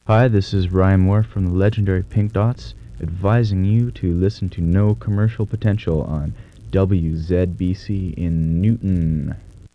Hi, this is Ryan Moore from the legendary Pink Dots, advising you to listen to No Commercial Potential on WZBC in Newton.